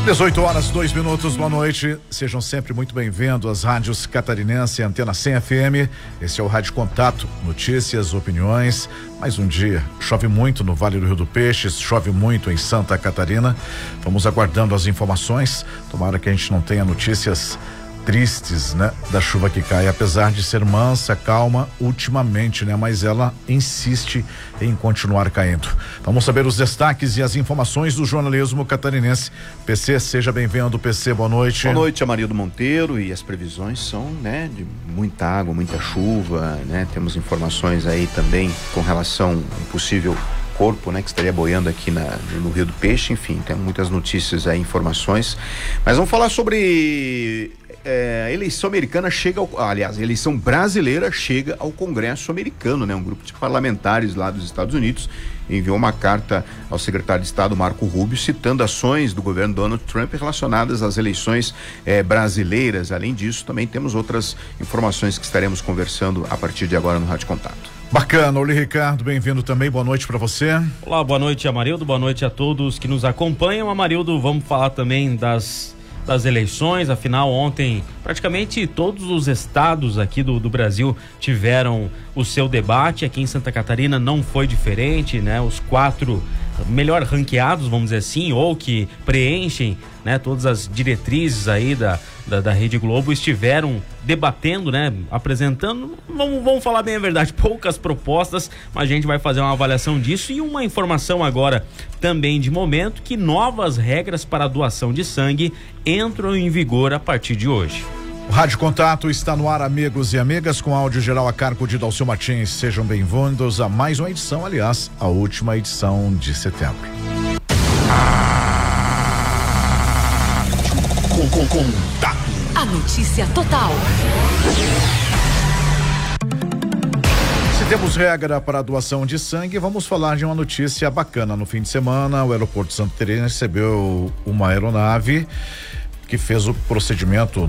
18h02, boa noite, sejam sempre muito bem-vindos às rádios Catarinense, Antena 100 FM, esse é o Rádio Contato, notícias, opiniões. Mais um dia, chove muito no Vale do Rio do Peixe, chove muito em Santa Catarina, vamos aguardando as informações, tomara que a gente não tenha notícias tristes, né, da chuva que cai, apesar de ser mansa, calma ultimamente, né, mas ela insiste em continuar caindo. Vamos saber os destaques e as informações do jornalismo catarinense. PC, seja bem-vindo. PC, boa noite. Boa noite, Amarildo Monteiro, e as previsões são, né, de muita água, muita chuva, né, temos informações aí também com relação a um possível corpo, né, que estaria boiando aqui no Rio do Peixe, enfim, tem muitas notícias aí, informações, mas vamos falar sobre a eleição americana a eleição brasileira chega ao Congresso americano, né? Um grupo de parlamentares lá dos Estados Unidos enviou uma carta ao secretário de Estado Marco Rubio citando ações do governo Donald Trump relacionadas às eleições brasileiras. Além disso, também temos outras informações que estaremos conversando a partir de agora no Rádio Contato. Bacana, Oli Ricardo, bem-vindo também, boa noite para você. Olá, boa noite, Amarildo, boa noite a todos que nos acompanham. Amarildo, vamos falar também das eleições, afinal ontem praticamente todos os estados aqui do Brasil tiveram o seu debate, aqui em Santa Catarina não foi diferente, né? Os 4 melhor ranqueados, vamos dizer assim, ou que preenchem, né, todas as diretrizes aí da Rede Globo estiveram debatendo, né, apresentando, vamos falar bem a verdade, poucas propostas, mas a gente vai fazer uma avaliação disso. E uma informação agora também de momento, que novas regras para a doação de sangue entram em vigor a partir de hoje. O Rádio Contato está no ar, amigos e amigas, com áudio geral a cargo de Dalcio Martins. Sejam bem-vindos a mais uma edição, aliás, a última edição de setembro. Contato. A notícia total. Se temos regra para a doação de sangue, vamos falar de uma notícia bacana. No fim de semana, o aeroporto de Santa Teresa recebeu uma aeronave que fez o procedimento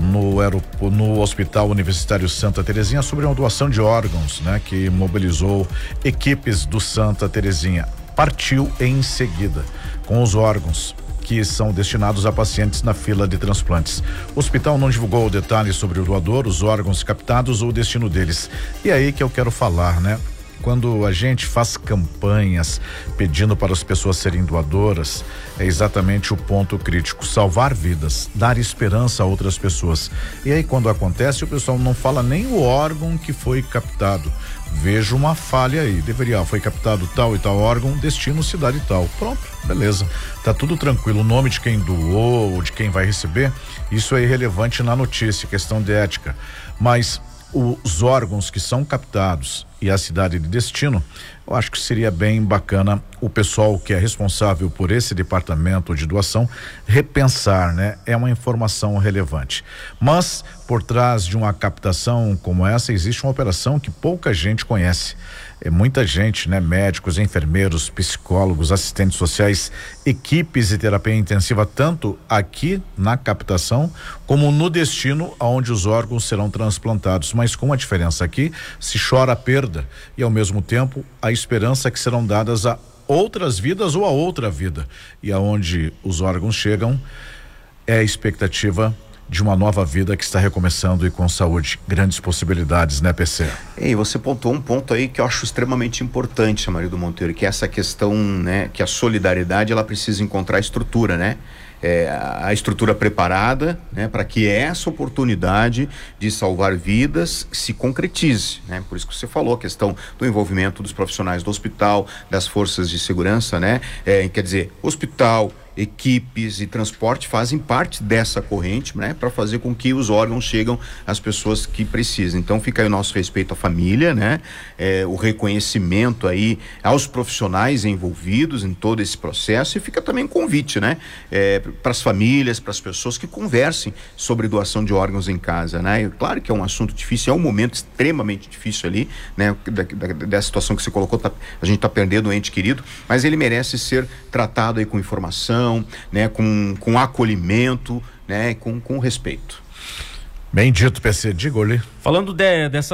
no Hospital Universitário Santa Terezinha sobre uma doação de órgãos, né, que mobilizou equipes do Santa Terezinha. Partiu em seguida com os órgãos que são destinados a pacientes na fila de transplantes. O hospital não divulgou detalhes sobre o doador, os órgãos captados ou o destino deles. E é aí que eu quero falar, né? Quando a gente faz campanhas pedindo para as pessoas serem doadoras, é exatamente o ponto crítico: salvar vidas, dar esperança a outras pessoas. E aí, quando acontece, o pessoal não fala nem o órgão que foi captado. Vejo uma falha aí, foi captado tal e tal órgão, destino cidade tal. Pronto, beleza, tá tudo tranquilo. O nome de quem doou ou de quem vai receber, isso é irrelevante na notícia, questão de ética. Mas os órgãos que são captados e a cidade de destino, eu acho que seria bem bacana o pessoal que é responsável por esse departamento de doação repensar, né? É uma informação relevante. Mas por trás de uma captação como essa existe uma operação que pouca gente conhece. É muita gente, né? Médicos, enfermeiros, psicólogos, assistentes sociais, equipes de terapia intensiva, tanto aqui na captação como no destino aonde os órgãos serão transplantados. Mas com a diferença: aqui se chora a perda e ao mesmo tempo a esperança que serão dadas a outras vidas ou a outra vida. E aonde os órgãos chegam é a expectativa de uma nova vida que está recomeçando e com saúde. Grandes possibilidades, né, PC? E você pontuou um ponto aí que eu acho extremamente importante, Amarildo Monteiro, que é essa questão, né, que a solidariedade ela precisa encontrar estrutura, né? A estrutura preparada, né, para que essa oportunidade de salvar vidas se concretize, né? Por isso que você falou a questão do envolvimento dos profissionais do hospital, das forças de segurança, né? Quer dizer, hospital, equipes e transporte fazem parte dessa corrente, né, para fazer com que os órgãos cheguem às pessoas que precisam. Então fica aí o nosso respeito à família, né, o reconhecimento aí aos profissionais envolvidos em todo esse processo, e fica também um convite, né, para as famílias, para as pessoas que conversem sobre doação de órgãos em casa, né? Claro que é um assunto difícil, é um momento extremamente difícil ali, né, da situação que você colocou, a gente está perdendo um ente querido, mas ele merece ser tratado aí com informação, né, com acolhimento, né, com respeito. Bem dito, PC, diga-lhe. Falando dessa